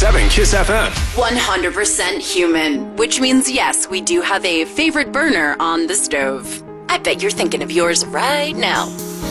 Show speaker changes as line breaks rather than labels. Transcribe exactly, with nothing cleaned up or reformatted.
seven Kiss F M.
one hundred percent human, which means yes, we do have a favorite burner on the stove. I bet you're thinking of yours right now.